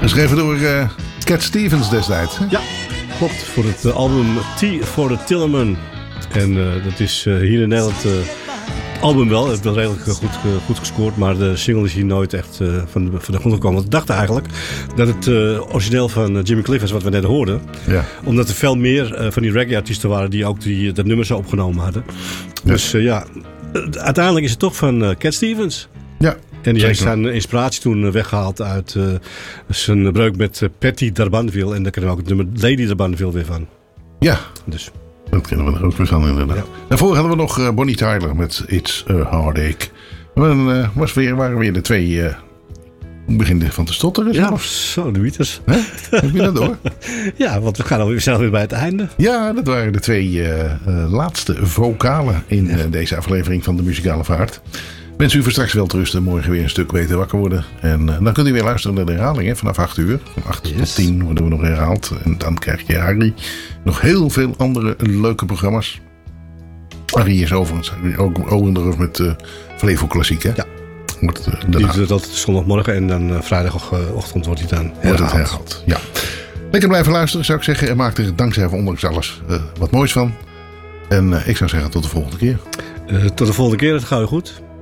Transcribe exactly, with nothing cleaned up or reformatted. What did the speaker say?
Geschreven door uh, Cat Stevens destijds. Hè? Ja, klopt. Voor het uh, album Tea for the Tillerman. En uh, dat is uh, hier in Nederland... Uh, album wel, het heeft wel redelijk goed, goed gescoord, maar de single is hier nooit echt uh, van, de, van de grond gekomen. Want ik dacht eigenlijk dat het uh, origineel van Jimmy Cliff was wat we net hoorden. Ja. Omdat er veel meer uh, van die reggae-artiesten waren die ook die, dat nummer zo opgenomen hadden. Ja. Dus uh, ja, uiteindelijk is het toch van uh, Cat Stevens. Ja. En die zeker. Heeft zijn inspiratie toen weggehaald uit uh, zijn breuk met uh, Patty d'Arbanville. En daar kennen we ook het nummer Lady d'Arbanville weer van. Ja. Dus... Dat kennen we er ook weer van, inderdaad. Ja. Daarvoor hadden we nog uh, Bonnie Tyler met It's a Heartache. We uh, was weer, waren weer de twee... Uh, beginnen van te stotteren. Ja, zo, de Wieters. Heb je dat door? Ja, want we gaan alweer zelf weer bij het einde. Ja, dat waren de twee uh, uh, laatste vocalen in uh, deze aflevering van de Muzikale Vaart. Wens u voor straks wel te rusten. Morgen weer een stuk beter wakker worden. En uh, dan kunt u weer luisteren naar de herhaling. Hè, vanaf acht uur. Van acht yes. tot tien worden we nog herhaald. En dan krijg je Harry. Nog heel veel andere leuke programma's. Harry is overigens ook, ook nog met uh, Flevo Klassiek. Hè? Ja. Wordt, uh, Die doet dat zondagmorgen. En dan uh, vrijdagochtend wordt hij dan herhaald. Wordt het herhaald. Ja. Lekker blijven luisteren zou ik zeggen. En maak er dankzij van ondanks alles uh, wat moois van. En uh, ik zou zeggen tot de volgende keer. Uh, tot de volgende keer. Het gaat weer goed.